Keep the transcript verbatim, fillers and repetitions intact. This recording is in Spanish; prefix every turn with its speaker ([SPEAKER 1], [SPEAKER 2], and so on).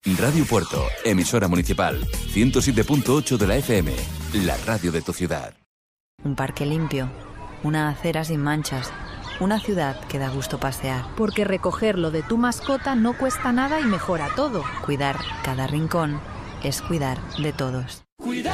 [SPEAKER 1] Radio Puerto, emisora municipal, ciento siete punto ocho de la F M, la radio de tu ciudad.
[SPEAKER 2] Un parque limpio, una acera sin manchas, una ciudad que da gusto pasear.
[SPEAKER 3] Porque recoger lo de tu mascota no cuesta nada y mejora todo.
[SPEAKER 2] Cuidar cada rincón es cuidar de todos.
[SPEAKER 4] Cuidar